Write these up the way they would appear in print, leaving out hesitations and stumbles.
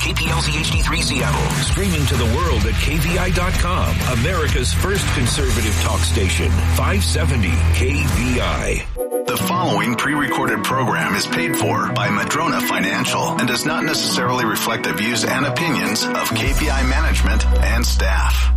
KPLZ HD3 Seattle. Streaming to the world at KVI.com. America's first conservative talk station. 570 KVI. The following pre-recorded program is paid for by Madrona Financial and does not necessarily reflect the views and opinions of KPI management and staff.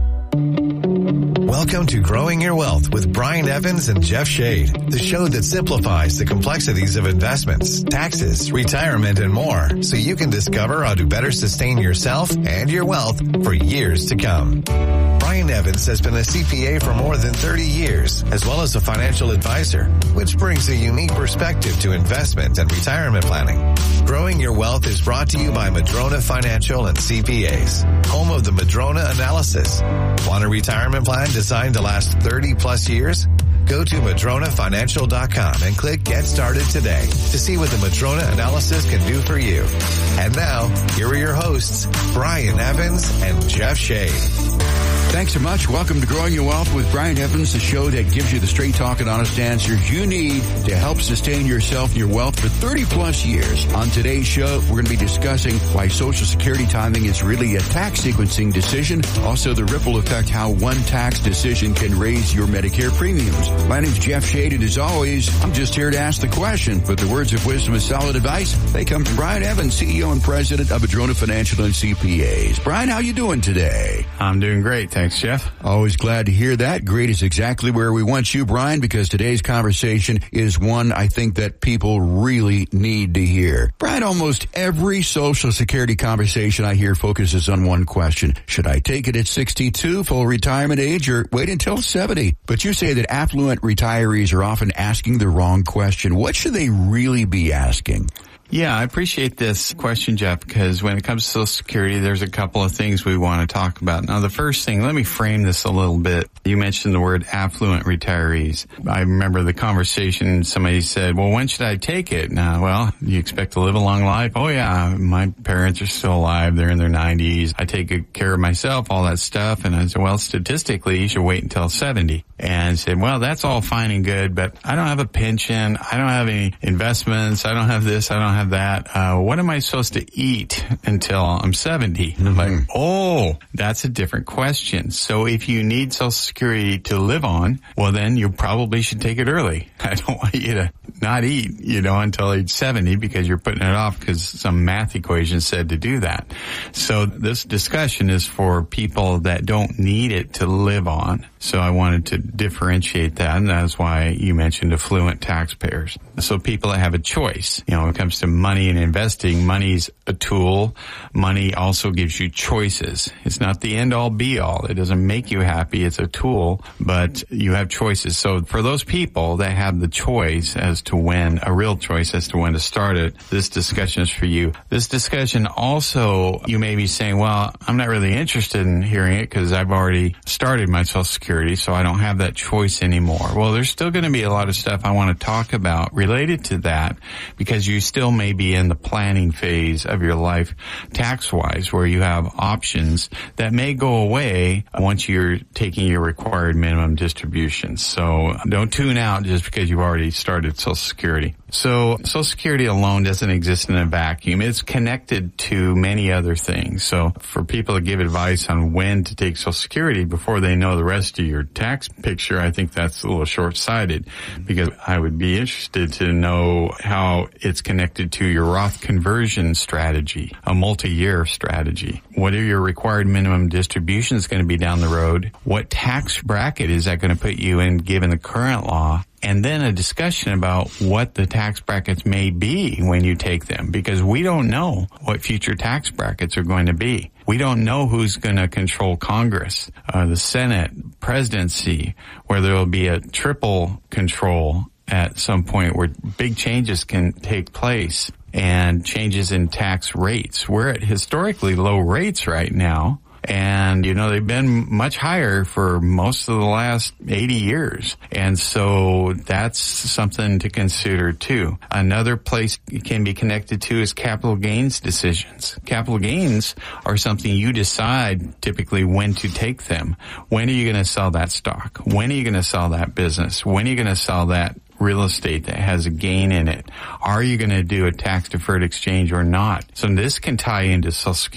Welcome to Growing Your Wealth with Brian Evans and Jeff Shade, the show that simplifies the complexities of investments, taxes, retirement, and more, so you can discover how to better sustain yourself and your wealth for years to come. Brian Evans has been a CPA for more than 30 years, as well as a financial advisor, which brings a unique perspective to investment and retirement planning. Growing Your Wealth is brought to you by Madrona Financial and CPAs, home of the Madrona Analysis. Want a retirement plan designed to last 30 plus years? Go to MadronaFinancial.com and click Get Started today to see what the Madrona Analysis can do for you. And now, here are your hosts, Brian Evans and Jeff Shade. Thanks so much. Welcome to Growing Your Wealth with Brian Evans, the show that gives you the straight talk and honest answers you need to help sustain yourself and your wealth for 30 plus years. On today's show, we're going to be discussing why Social Security timing is really a tax sequencing decision. Also, the ripple effect, how one tax decision can raise your Medicare premiums. My name's Jeff Shade, and as always, I'm just here to ask the question. But the words of wisdom and solid advice, they come from Brian Evans, CEO and President of Madrona Financial and CPAs. Brian, how you doing today? I'm doing great. Thanks, Jeff. Always glad to hear that. Great is exactly where we want you, Brian, because today's conversation is one I think that people really need to hear. Brian, almost every Social Security conversation I hear focuses on one question. Should I take it at 62, full retirement age, or wait until 70? But you say that affluent retirees are often asking the wrong question. What should they really be asking? Yeah, I appreciate this question, Jeff, because when it comes to Social Security, there's a couple of things we want to talk about. Now, the first thing, let me frame this a little bit. You mentioned the word affluent retirees. I remember the conversation, somebody said, well, when should I take it? Now, well, you expect to live a long life? Oh, yeah, my parents are still alive. They're in their 90s. I take good care of myself, all that stuff. And I said, well, statistically, you should wait until 70. And said, well, that's all fine and good, but I don't have a pension. I don't have any investments. I don't have this. I don't have that. What am I supposed to eat until I'm 70? And I'm like, oh, that's a different question. So if you need Social Security to live on, well, then you probably should take it early. I don't want you to not eat, until age 70 because you're putting it off because some math equation said to do that. So this discussion is for people that don't need it to live on. So I wanted to differentiate that, and that's why you mentioned affluent taxpayers. So people that have a choice, when it comes to money and investing, money's a tool. Money also gives you choices. It's not the end-all, be-all. It doesn't make you happy. It's a tool, but you have choices. So for those people that have the choice as to when, a real choice as to when to start it, this discussion is for you. This discussion also, you may be saying, well, I'm not really interested in hearing it because I've already started my Social Security, so I don't have that choice anymore. Well, there's still going to be a lot of stuff I want to talk about related to that because you still may be in the planning phase of your life tax-wise where you have options that may go away once you're taking your required minimum distributions. So don't tune out just because you've already started Social Security. So Social Security alone doesn't exist in a vacuum. It's connected to many other things. So for people to give advice on when to take Social Security before they know the rest of your tax picture, I think that's a little short-sighted because I would be interested to know how it's connected to your Roth conversion strategy, a multi-year strategy. What are your required minimum distributions going to be down the road? What tax bracket is that going to put you in given the current law? And then a discussion about what the tax brackets may be when you take them, because we don't know what future tax brackets are going to be. We don't know who's going to control Congress, the Senate, presidency, where there will be a triple control at some point where big changes can take place and changes in tax rates. We're at historically low rates right now. And, they've been much higher for most of the last 80 years. And so that's something to consider too. Another place it can be connected to is capital gains decisions. Capital gains are something you decide typically when to take them. When are you going to sell that stock? When are you going to sell that business? When are you going to sell that real estate that has a gain in it? Are you going to do a tax-deferred exchange or not? So this can tie into Social Security